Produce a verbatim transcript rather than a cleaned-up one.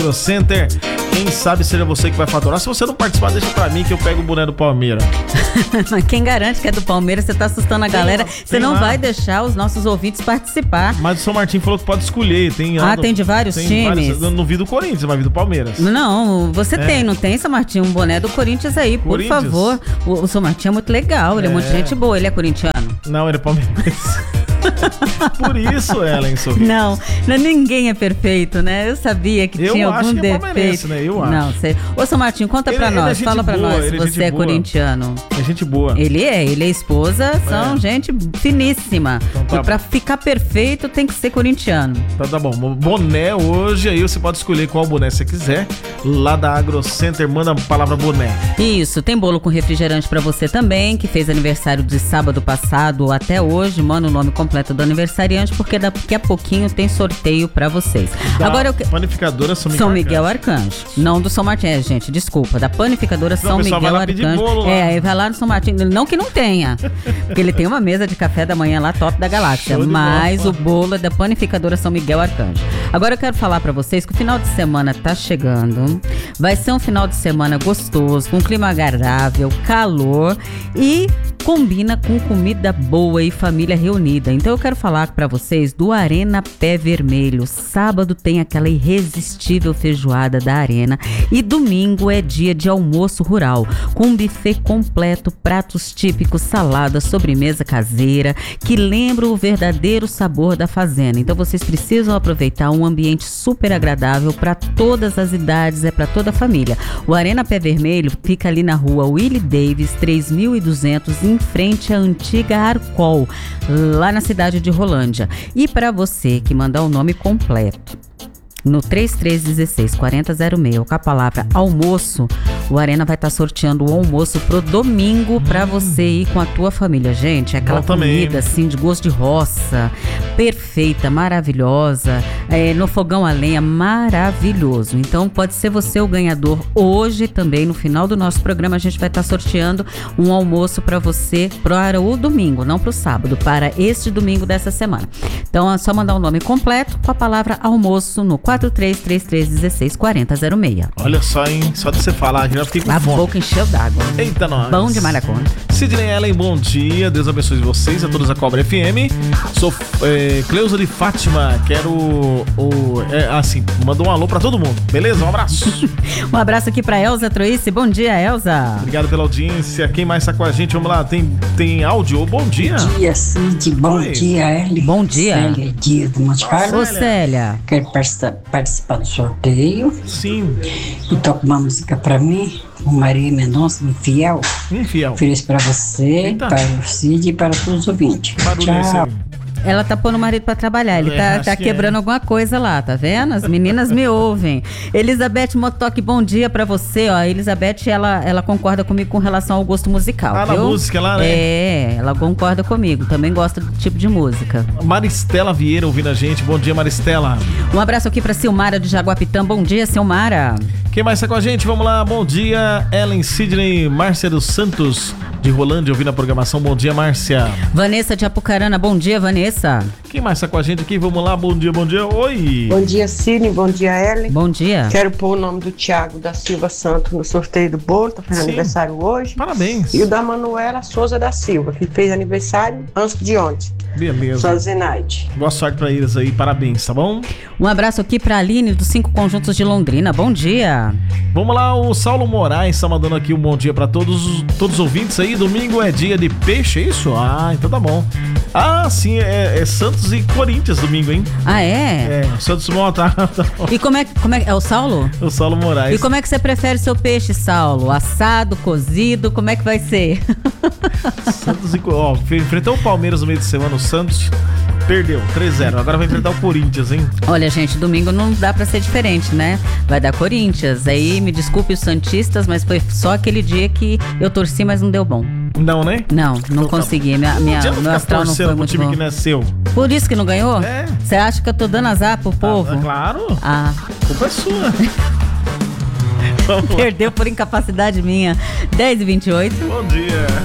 AgroCenter. Quem sabe seja você que vai faturar. Se você não participar, deixa pra mim que eu pego o boné do Palmeiras. Mas quem garante que é do Palmeiras? Você tá assustando a galera. Tem, você tem não lá. vai deixar os nossos ouvintes participar. Mas o São Martin falou que pode escolher. Tem, Ah, tem de vários tem times? Vários, eu não vi do Corinthians, mas vi do Palmeiras. Não, você É. tem, não tem, São Martinho? Um boné do Corinthians aí, por Corinthians? favor. O, o São Martinho é muito legal, ele é, É. muito gente boa. Ele é corintiano? Não, ele é palmeirense. Por isso, Ellen Sorriso. Não, não, ninguém é perfeito, né? Eu sabia que Eu tinha acho algum que é defeito. palmeirense, né? Eu Não, acho. sei. Ô, São Martinho, conta Ele- pra ele é nós, gente fala pra boa, nós se ele é você gente é boa. corintiano. É gente boa. Ele é, ele é esposa, são É. gente finíssima. Então tá e pra bom. ficar perfeito tem que ser corintiano. Então tá bom. Boné hoje, aí você pode escolher qual boné você quiser. Lá da AgroCenter, manda a palavra boné. Isso, tem bolo com refrigerante pra você também, que fez aniversário de sábado passado até hoje. Manda o nome completo do aniversariante, porque daqui a pouquinho tem sorteio pra vocês. Da Agora eu que... panificadora São Miguel, São Miguel Arcanjo. Não do São Martin, é, gente, desculpa. Da panificadora São o pessoal Miguel vai lá pedir Arcanjo. bolo lá. É, aí vai lá no São Martin. Não que não tenha, porque ele tem uma mesa de café da manhã lá top da galáxia. Show de Mas bola. o bolo é da panificadora São Miguel Arcanjo. Agora eu quero falar pra vocês que o final de semana tá chegando. Vai ser um final de semana gostoso, com clima agradável, calor e combina com comida boa e família reunida. Então eu quero falar pra vocês do Arena Pé Vermelho. Sábado tem aquela irresistível feijoada da Arena e domingo é dia de almoço rural, com um buffet completo, pratos típicos, salada, sobremesa caseira, que lembra o verdadeiro sabor da fazenda. Então vocês precisam aproveitar um ambiente super agradável para todas as idades, é para toda a família. O Arena Pé Vermelho fica ali na rua Willie Davis, três mil e duzentos, em frente à antiga Arcol, lá na cidade de Rolândia. E para você que mandar o nome completo no três três um seis, quatro zero zero seis, com a palavra almoço, o Arena vai estar sorteando o almoço pro domingo pra você ir com a tua família. Gente, é aquela Bom também. comida assim de gosto de roça, perfeita, maravilhosa, é, no fogão a lenha, maravilhoso. Então pode ser você o ganhador. Hoje também, no final do nosso programa, a gente vai estar sorteando um almoço pra você para o domingo, não pro sábado, para este domingo dessa semana. Então é só mandar o nome completo com a palavra almoço no quatro três três três um seis, quatro zero zero seis. Olha só, hein? Só de você falar, já fiquei com A fome. boca encheu d'água. Eita, nós. Bom de maracona. Sidney Ellen, bom dia. Deus abençoe vocês, a todos da Cobra F M. Sou é, Cleusa de Fátima. Quero o... o é, assim, mandou um alô pra todo mundo. Beleza? Um abraço. Um abraço aqui pra Elza Troice. Bom dia, Elza. Obrigado pela audiência. Quem mais tá com a gente? Vamos lá. Tem, tem áudio? Bom dia. Bom dia, Cid. Bom Oi. dia, Eli. Bom dia. Célia Dias do Monte Ô, Carlos. Célia. Quero participar, participar do sorteio. Sim. E toca uma música pra mim. O Maria Mendonça, Infiel. Infiel. Ofereço pra você, Eita. para o Cid e para todos os ouvintes. Barulho esse Tchau. aí. Ela tá pondo o marido pra trabalhar. Ele É, tá, acho tá que quebrando é. alguma coisa lá, tá vendo? As meninas me ouvem. Elizabeth Motoc, bom dia pra você. Ó, a Elizabeth, ela, ela concorda comigo com relação ao gosto musical, Ah, na viu? música lá, né? É, ela concorda comigo. Também gosta do tipo de música. Maristela Vieira ouvindo a gente. Bom dia, Maristela. Um abraço aqui pra Silmara de Jaguapitã. Bom dia, Silmara. Quem mais tá com a gente? Vamos lá. Bom dia, Ellen, Sidney, Márcia dos Santos de Rolândia ouvindo a programação. Bom dia, Márcia. Vanessa de Apucarana. Bom dia, Vanessa. Quem mais tá com a gente aqui? Vamos lá. Bom dia, bom dia. Oi. Bom dia, Cine. Bom dia, Ellen. Bom dia. Quero pôr o nome do Thiago da Silva Santos no sorteio do bolo, tá fazendo Sim. aniversário hoje. Parabéns. E o da Manuela Souza da Silva, que fez aniversário antes de ontem. Beleza. Só Zenaide. Boa sorte pra eles aí. Parabéns, tá bom? Um abraço aqui pra Aline dos Cinco Conjuntos de Londrina. Bom dia. Vamos lá. O Saulo Moraes tá mandando aqui um bom dia pra todos, todos os ouvintes aí. Domingo é dia de peixe, é isso? Ah, então tá bom. Ah, sim. É, é Santos e Corinthians domingo, hein? Ah, é? É. Santos Mota. E como é, como é, é o Saulo? O Saulo Moraes. E como é que você prefere seu peixe, Saulo? Assado, cozido, como é que vai ser? Santos e... Ó, enfrentou o Palmeiras no meio de semana, o Santos perdeu, três a zero. Agora vai enfrentar o Corinthians, hein? Olha, gente, domingo não dá pra ser diferente, né? Vai dar Corinthians. Aí, me desculpe os santistas, mas foi só aquele dia que eu torci, mas não deu bom. Não, né? Não, não Então tá consegui. Minha, minha, Não adianta meu ficar astral não torcendo foi pro muito time bom. que não é seu. Por isso que não ganhou? É. Você acha que eu tô dando azar pro povo? Ah, claro. Ah, A culpa é sua. Vamos lá. perdeu por incapacidade minha. dez e vinte e oito. Bom dia.